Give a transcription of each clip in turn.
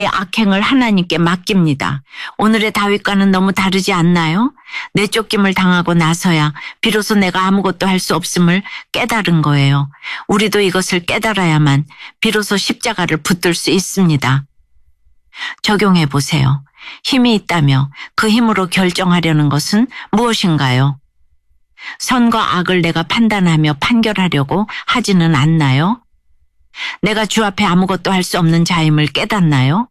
악행을 하나님께 맡깁니다. 오늘의 다윗과는 너무 다르지 않나요? 내쫓김을 당하고 나서야 비로소 내가 아무것도 할 수 없음을 깨달은 거예요. 우리도 이것을 깨달아야만 비로소 십자가를 붙들 수 있습니다. 적용해 보세요. 힘이 있다며 그 힘으로 결정하려는 것은 무엇인가요? 선과 악을 내가 판단하며 판결하려고 하지는 않나요? 내가 주 앞에 아무것도 할 수 없는 자임을 깨닫나요?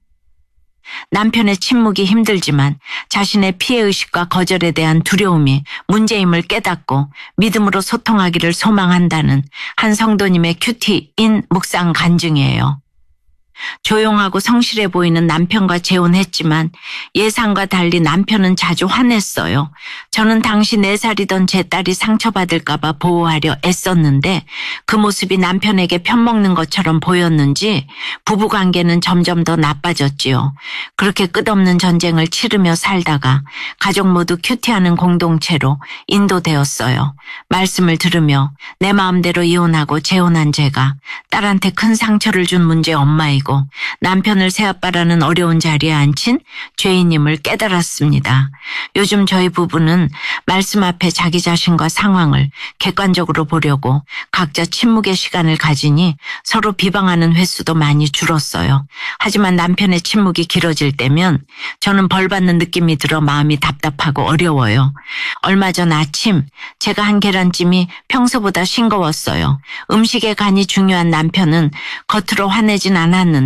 남편의 침묵이 힘들지만 자신의 피해의식과 거절에 대한 두려움이 문제임을 깨닫고 믿음으로 소통하기를 소망한다는 한 성도님의 큐티인 묵상 간증이에요. 조용하고 성실해 보이는 남편과 재혼했지만 예상과 달리 남편은 자주 화냈어요. 저는 당시 4살이던 제 딸이 상처받을까 봐 보호하려 애썼는데 그 모습이 남편에게 편먹는 것처럼 보였는지 부부관계는 점점 더 나빠졌지요. 그렇게 끝없는 전쟁을 치르며 살다가 가족 모두 큐티하는 공동체로 인도되었어요. 말씀을 들으며 내 마음대로 이혼하고 재혼한 제가 딸한테 큰 상처를 준 문제 엄마이고 남편을 새아빠라는 어려운 자리에 앉힌 죄인임을 깨달았습니다. 요즘 저희 부부는 말씀 앞에 자기 자신과 상황을 객관적으로 보려고 각자 침묵의 시간을 가지니 서로 비방하는 횟수도 많이 줄었어요. 하지만 남편의 침묵이 길어질 때면 저는 벌받는 느낌이 들어 마음이 답답하고 어려워요. 얼마 전 아침 제가 한 계란찜이 평소보다 싱거웠어요. 음식의 간이 중요한 남편은 겉으로 화내진 않았는데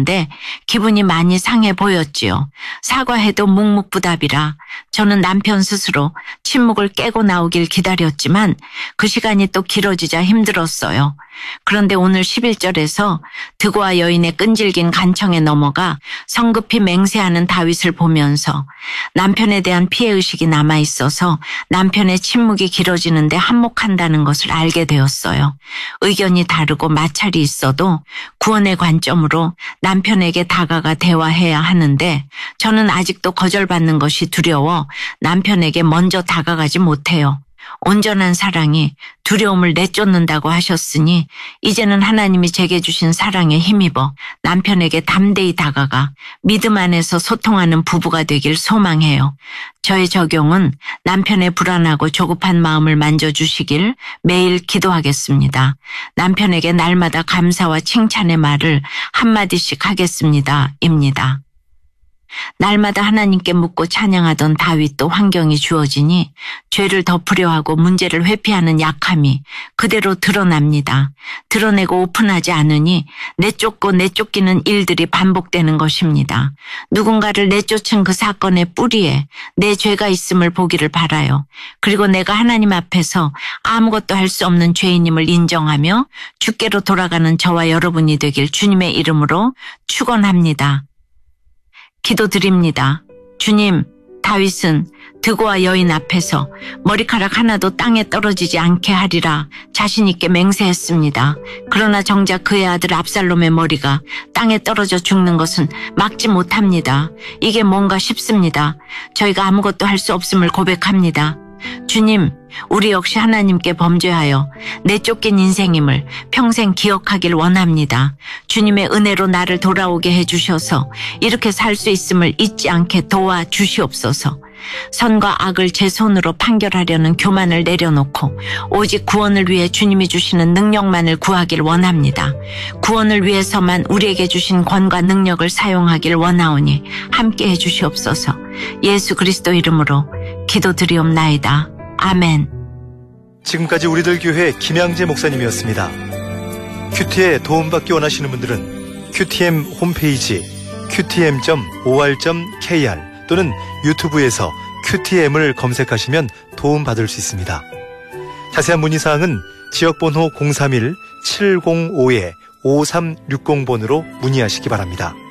기분이 많이 상해 보였지요. 사과해도 묵묵부답이라 저는 남편 스스로 침묵을 깨고 나오길 기다렸지만 그 시간이 또 길어지자 힘들었어요. 그런데 오늘 11절에서 드고와 여인의 끈질긴 간청에 넘어가 성급히 맹세하는 다윗을 보면서 남편에 대한 피해의식이 남아있어서 남편의 침묵이 길어지는데 한몫한다는 것을 알게 되었어요. 의견이 다르고 마찰이 있어도 구원의 관점으로 남편에게 다가가 대화해야 하는데 저는 아직도 거절받는 것이 두려워 남편에게 먼저 다가가지 못해요. 온전한 사랑이 두려움을 내쫓는다고 하셨으니 이제는 하나님이 제게 주신 사랑에 힘입어 남편에게 담대히 다가가 믿음 안에서 소통하는 부부가 되길 소망해요. 저의 적용은 남편의 불안하고 조급한 마음을 만져주시길 매일 기도하겠습니다. 남편에게 날마다 감사와 칭찬의 말을 한마디씩 하겠습니다. 입니다. 날마다 하나님께 묻고 찬양하던 다윗도 환경이 주어지니 죄를 덮으려 하고 문제를 회피하는 약함이 그대로 드러납니다. 드러내고 오픈하지 않으니 내쫓고 내쫓기는 일들이 반복되는 것입니다. 누군가를 내쫓은 그 사건의 뿌리에 내 죄가 있음을 보기를 바라요. 그리고 내가 하나님 앞에서 아무것도 할 수 없는 죄인임을 인정하며 주께로 돌아가는 저와 여러분이 되길 주님의 이름으로 축원합니다. 기도드립니다. 주님, 다윗은 드고와 여인 앞에서 머리카락 하나도 땅에 떨어지지 않게 하리라 자신 있게 맹세했습니다. 그러나 정작 그의 아들 압살롬의 머리가 땅에 떨어져 죽는 것은 막지 못합니다. 이게 뭔가 싶습니다. 저희가 아무것도 할 수 없음을 고백합니다. 주님, 우리 역시 하나님께 범죄하여 내쫓긴 인생임을 평생 기억하길 원합니다. 주님의 은혜로 나를 돌아오게 해주셔서 이렇게 살 수 있음을 잊지 않게 도와주시옵소서. 선과 악을 제 손으로 판결하려는 교만을 내려놓고 오직 구원을 위해 주님이 주시는 능력만을 구하길 원합니다. 구원을 위해서만 우리에게 주신 권과 능력을 사용하길 원하오니 함께 해주시옵소서. 예수 그리스도 이름으로 기도드리옵나이다. 아멘. 지금까지 우리들 교회 김양재 목사님이었습니다. 큐티에 도움받기 원하시는 분들은 QTM 홈페이지 qtm.or.kr 또는 유튜브에서 QTM을 검색하시면 도움받을 수 있습니다. 자세한 문의사항은 지역번호 031-705-5360번으로 문의하시기 바랍니다.